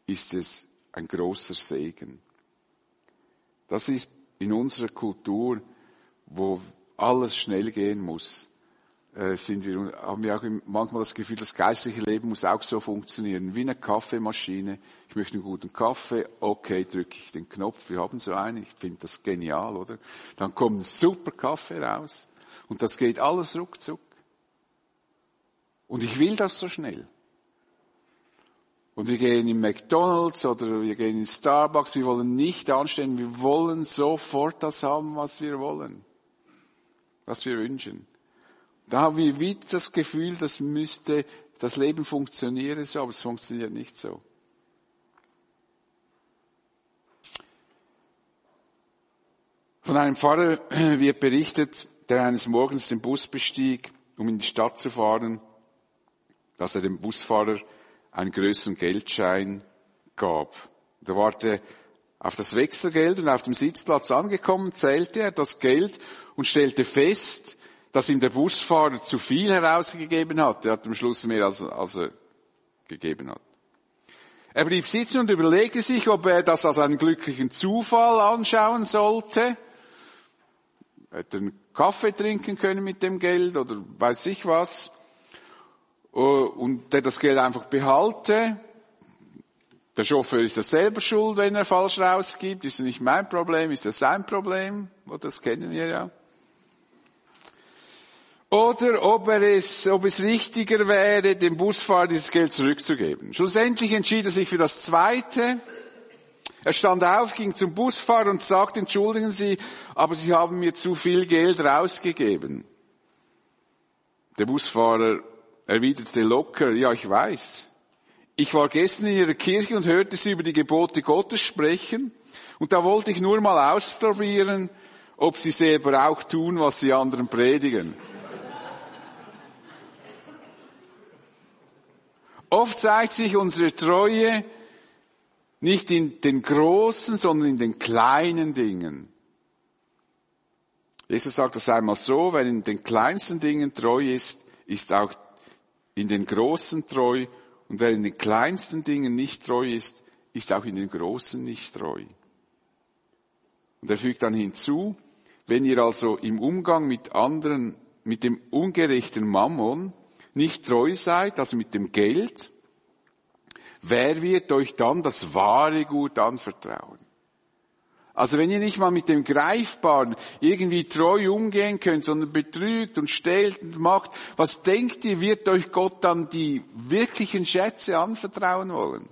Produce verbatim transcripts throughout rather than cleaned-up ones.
ist es ein großer Segen. Das ist in unserer Kultur, wo alles schnell gehen muss, äh, sind wir, haben wir auch manchmal das Gefühl, das geistliche Leben muss auch so funktionieren, wie eine Kaffeemaschine. Ich möchte einen guten Kaffee, okay, drücke ich den Knopf, wir haben so einen, ich finde das genial, oder? Dann kommt ein super Kaffee raus und das geht alles ruckzuck. Und ich will das so schnell. Und wir gehen in McDonald's oder wir gehen in Starbucks, wir wollen nicht anstehen, wir wollen sofort das haben, was wir wollen, was wir wünschen. Da haben wir wieder das Gefühl, das müsste, das Leben funktioniere so, aber es funktioniert nicht so. Von einem Pfarrer wird berichtet, der eines Morgens den Bus bestieg, um in die Stadt zu fahren, dass er dem Busfahrer einen größeren Geldschein gab. Da warte auf das Wechselgeld und auf dem Sitzplatz angekommen, zählte er das Geld und stellte fest, dass ihm der Busfahrer zu viel herausgegeben hat. Er hat am Schluss mehr als, als er gegeben hat. Er blieb sitzen und überlegte sich, ob er das als einen glücklichen Zufall anschauen sollte. Er hätte einen Kaffee trinken können mit dem Geld oder weiß ich was. Und der das Geld einfach behalte. Der Chauffeur ist ja selber schuld, wenn er falsch rausgibt. Ist ja nicht mein Problem, ist ja sein Problem. Das kennen wir ja. Oder ob er es, ob es richtiger wäre, dem Busfahrer dieses Geld zurückzugeben. Schlussendlich entschied er sich für das Zweite. Er stand auf, ging zum Busfahrer und sagte, entschuldigen Sie, aber Sie haben mir zu viel Geld rausgegeben. Der Busfahrer erwiderte locker, ja, ich weiß. Ich war gestern in Ihrer Kirche und hörte Sie über die Gebote Gottes sprechen. Und da wollte ich nur mal ausprobieren, ob Sie selber auch tun, was Sie anderen predigen. Oft zeigt sich unsere Treue nicht in den großen, sondern in den kleinen Dingen. Jesus sagt das einmal so, wer in den kleinsten Dingen treu ist, ist auch in den großen treu. Und wer in den kleinsten Dingen nicht treu ist, ist auch in den großen nicht treu. Und er fügt dann hinzu, wenn ihr also im Umgang mit anderen, mit dem ungerechten Mammon nicht treu seid, also mit dem Geld, wer wird euch dann das wahre Gut anvertrauen? Also wenn ihr nicht mal mit dem Greifbaren irgendwie treu umgehen könnt, sondern betrügt und stellt und macht, was denkt ihr, wird euch Gott dann die wirklichen Schätze anvertrauen wollen?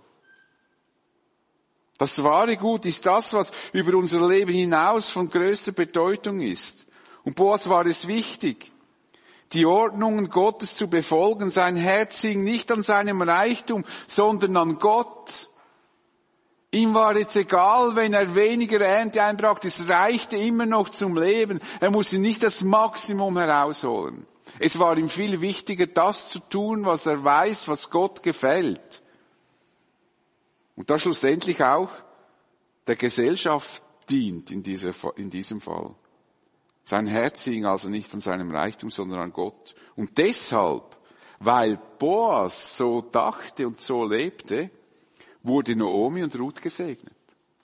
Das wahre Gut ist das, was über unser Leben hinaus von größter Bedeutung ist. Und Boas war es wichtig, die Ordnungen Gottes zu befolgen. Sein Herz hing nicht an seinem Reichtum, sondern an Gott. Ihm war jetzt egal, wenn er weniger Ernte einbrachte, es reichte immer noch zum Leben. Er musste nicht das Maximum herausholen. Es war ihm viel wichtiger, das zu tun, was er weiß, was Gott gefällt. Und das schlussendlich auch der Gesellschaft dient in, dieser, in diesem Fall. Sein Herz hing also nicht an seinem Reichtum, sondern an Gott. Und deshalb, weil Boas so dachte und so lebte, wurde Naomi und Ruth gesegnet.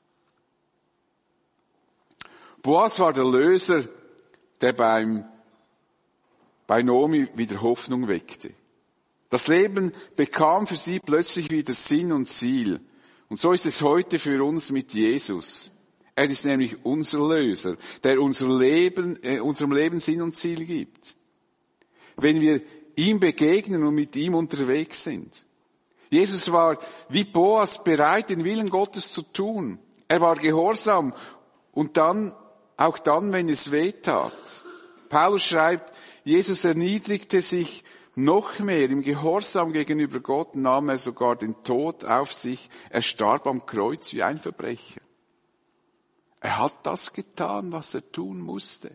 Boas war der Löser, der beim, bei Naomi wieder Hoffnung weckte. Das Leben bekam für sie plötzlich wieder Sinn und Ziel. Und so ist es heute für uns mit Jesus. Er ist nämlich unser Löser, der unser Leben, äh, unserem Leben Sinn und Ziel gibt. Wenn wir ihm begegnen und mit ihm unterwegs sind. Jesus war wie Boas bereit, den Willen Gottes zu tun. Er war gehorsam und dann, auch dann, wenn es weh tat. Paulus schreibt, Jesus erniedrigte sich noch mehr im Gehorsam gegenüber Gott, nahm er sogar den Tod auf sich. Er starb am Kreuz wie ein Verbrecher. Er hat das getan, was er tun musste.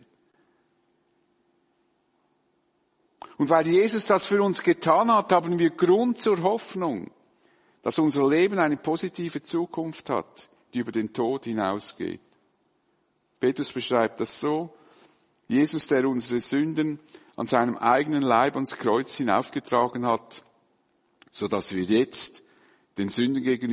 Und weil Jesus das für uns getan hat, haben wir Grund zur Hoffnung, dass unser Leben eine positive Zukunft hat, die über den Tod hinausgeht. Petrus beschreibt das so: Jesus, der unsere Sünden an seinem eigenen Leib ans Kreuz hinaufgetragen hat, so dass wir jetzt den Sünden gegenüber